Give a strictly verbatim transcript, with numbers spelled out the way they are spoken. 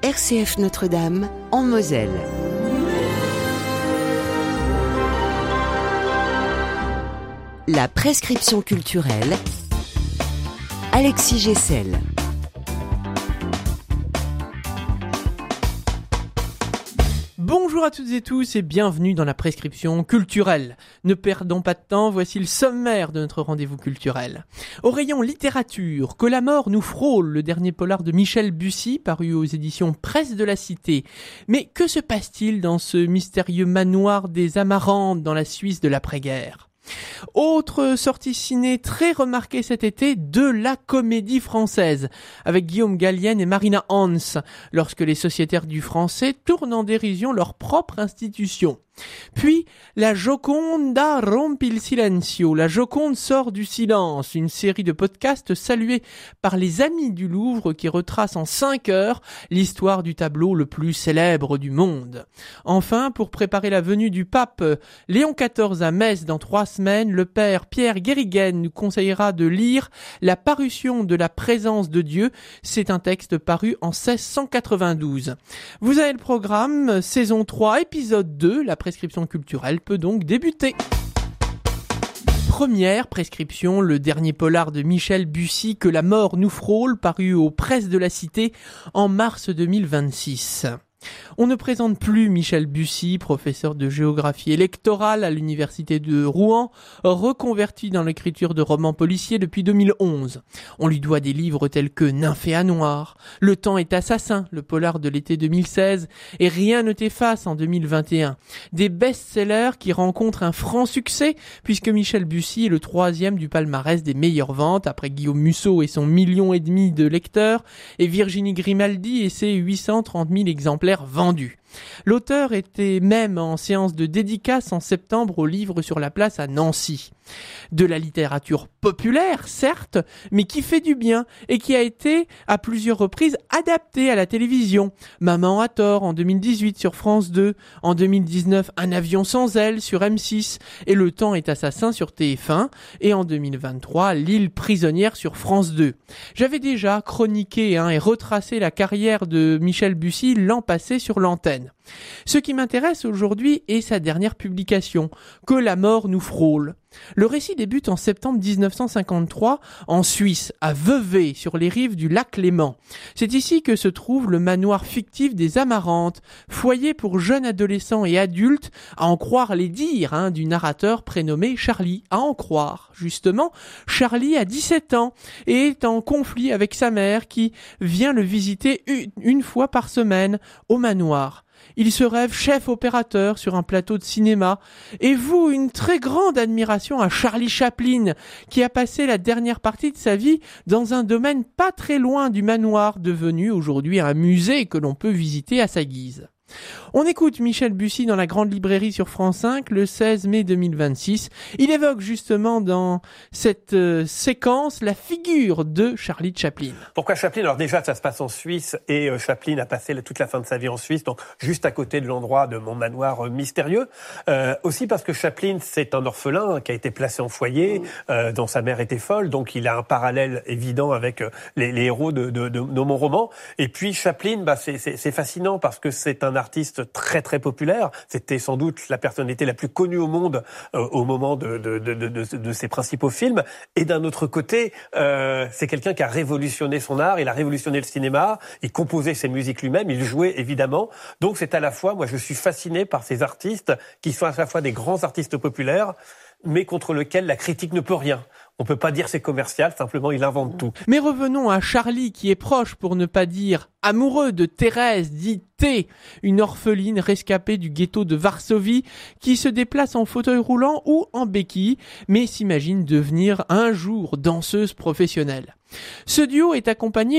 R C F Notre-Dame, en Moselle. La prescription culturelle, Alexis Gessel. Bonjour à toutes et tous et bienvenue dans la prescription culturelle. Ne perdons pas de temps, voici le sommaire de notre rendez-vous culturel. Au rayon littérature, Que la mort nous frôle, le dernier polar de Michel Bussy, paru aux éditions Presse de la Cité. Mais que se passe-t-il dans ce mystérieux manoir des Amarantes dans la Suisse de l'après-guerre ? Autre sortie ciné très remarquée cet été, de la comédie française, avec Guillaume Gallienne et Marina Hans, lorsque les sociétaires du français tournent en dérision leur propre institution. Puis, la Gioconda rompe il silenzio, la Joconde sort du silence, une série de podcasts salués par les Amis du Louvre qui retrace en cinq heures l'histoire du tableau le plus célèbre du monde. Enfin, pour préparer la venue du pape Léon quatorze à Metz dans trois semaines, le père Pierre Guériguen nous conseillera de lire La parution de la présence de Dieu. C'est un texte paru en seize cent quatre-vingt-douze. Vous avez le programme, saison trois, épisode deux, la prescription culturelle peut donc débuter. Première prescription, le dernier polar de Michel Bussy, Que la mort nous frôle, paru aux Presses de la Cité en mars deux mille vingt-six. On ne présente plus Michel Bussy, professeur de géographie électorale à l'université de Rouen, reconverti dans l'écriture de romans policiers depuis deux mille onze. On lui doit des livres tels que Nymphéa Noir, Le temps est assassin, le polar de l'été deux mille seize, et Rien ne t'efface en deux mille vingt et un. Des best-sellers qui rencontrent un franc succès, puisque Michel Bussy est le troisième du palmarès des meilleures ventes, après Guillaume Musso et son million et demi de lecteurs, et Virginie Grimaldi et ses huit cent trente mille exemplaires vendus. L'auteur était même en séance de dédicace en septembre au livre sur la place à Nancy. De la littérature populaire, certes, mais qui fait du bien et qui a été à plusieurs reprises adaptée à la télévision. Maman a tort en deux mille dix-huit sur France deux, en deux mille dix-neuf Un avion sans aile sur M six et Le temps est assassin sur T F un et en deux mille vingt-trois L'île prisonnière sur France deux. J'avais déjà chroniqué hein, et retracé la carrière de Michel Bussy l'an passé sur l'antenne. Ce qui m'intéresse aujourd'hui est sa dernière publication, Que la mort nous frôle. Le récit débute en septembre dix-neuf cent cinquante-trois en Suisse, à Vevey, sur les rives du lac Léman. C'est ici que se trouve le manoir fictif des Amarantes, foyer pour jeunes adolescents et adultes, à en croire les dires hein, du narrateur prénommé Charlie. À en croire, justement, Charlie a dix-sept ans et est en conflit avec sa mère qui vient le visiter une, une fois par semaine au manoir. Il se rêve chef opérateur sur un plateau de cinéma et voue une très grande admiration à Charlie Chaplin qui a passé la dernière partie de sa vie dans un domaine pas très loin du manoir devenu aujourd'hui un musée que l'on peut visiter à sa guise. On écoute Michel Bussy dans la Grande Librairie sur France cinq le seize mai deux mille vingt-six. Il évoque justement dans cette euh, séquence la figure de Charlie Chaplin. Pourquoi Chaplin ? Alors déjà, ça se passe en Suisse et euh, Chaplin a passé toute la fin de sa vie en Suisse, donc juste à côté de l'endroit de mon manoir euh, mystérieux. Euh, aussi parce que Chaplin, c'est un orphelin hein, qui a été placé en foyer, euh, dont sa mère était folle, donc il a un parallèle évident avec euh, les, les héros de, de, de, de mon roman. Et puis Chaplin, bah, c'est, c'est, c'est fascinant parce que c'est un artiste très très populaire. C'était sans doute la personnalité la plus connue au monde euh, au moment de, de, de, de, de, de ses principaux films. Et d'un autre côté, euh, c'est quelqu'un qui a révolutionné son art. Il a révolutionné le cinéma. Il composait ses musiques lui-même. Il jouait évidemment. Donc c'est à la fois, moi je suis fasciné par ces artistes qui sont à la fois des grands artistes populaires, mais contre lesquels la critique ne peut rien. On peut pas dire c'est commercial, simplement il invente tout. Mais revenons à Charlie qui est proche, pour ne pas dire amoureux, de Thérèse, dite T, une orpheline rescapée du ghetto de Varsovie qui se déplace en fauteuil roulant ou en béquille, mais s'imagine devenir un jour danseuse professionnelle. Ce duo est accompagné